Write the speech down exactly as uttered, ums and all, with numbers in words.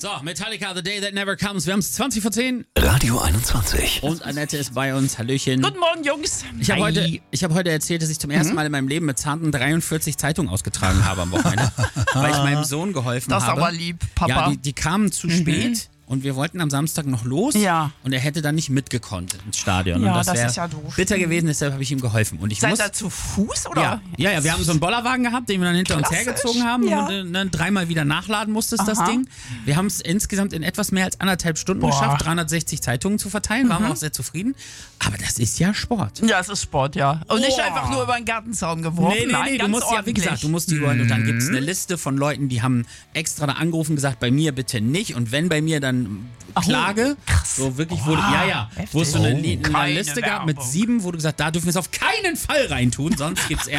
So, Metallica, The Day That Never Comes. Wir haben es zwanzig vor zehn. Radio einundzwanzig. Und Annette ist bei uns. Hallöchen. Guten Morgen, Jungs. Ich habe heute, ich hab heute erzählt, dass ich zum ersten Mhm. Mal in meinem Leben mit zarten dreiundvierzig Zeitungen ausgetragen habe am Wochenende, weil ich meinem Sohn geholfen Das ist habe. aber lieb, Papa. Ja, die, die kamen zu spät. Und wir wollten am Samstag noch los Ja. und er hätte dann nicht mitgekonnt ins Stadion. Ja, und das, das wäre ist ja doof. bitter gewesen, deshalb habe ich ihm geholfen. Und ich Seid muss, ihr zu Fuß oder? ja, ja, ja, wir haben so einen Bollerwagen gehabt, den wir dann hinter uns Klassisch, hergezogen haben ja. und äh, dann dreimal wieder nachladen musstest, das Aha. Ding. Wir haben es insgesamt in etwas mehr als anderthalb Stunden Boah. geschafft, dreihundertsechzig Zeitungen zu verteilen, waren wir auch sehr zufrieden. Aber das ist ja Sport. Ja, es ist Sport, ja. Und nicht Boah. einfach nur über den Gartenzaun geworfen. Nee, nee, Nein, nee, du ganz musst ja, wie ordentlich. gesagt, du musst die holen und dann gibt es eine Liste von Leuten, die haben extra da angerufen und gesagt, bei mir bitte nicht und wenn bei mir, dann Klage. krass. So wirklich, wo, du- Wow, ja, ja, heftig. wo es so eine, Oh. Li- eine Keine Liste gab mit Werbung. sieben, wo du gesagt, da dürfen wir es auf keinen Fall reintun, sonst gibt's